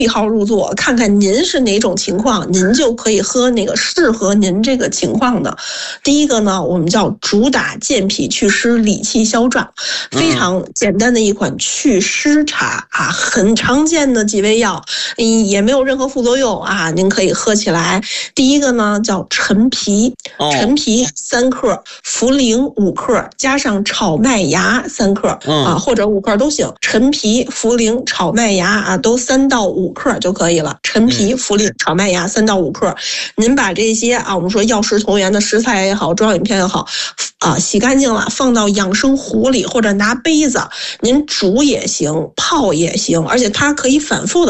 对号入座，看看您是哪种情况，您就可以喝那个适合您这个情况的。第一个呢，我们叫主打健脾祛湿、理气消胀，非常简单的一款祛湿茶啊，很常见的几味药，也没有任何副作用啊，您可以喝起来。第一个呢叫陈皮，陈皮3克，茯苓5克，加上炒麦芽3克啊，或者5克都行。陈皮、茯苓、炒麦芽啊，都3到5克就可以了。陈皮、茯苓、炒麦芽3到5克，您把这些啊，我们说药食同源的食材也好，中药饮片也好啊，洗干净了，放到养生壶里，或者拿杯子，您煮也行，泡也行，而且它可以反复的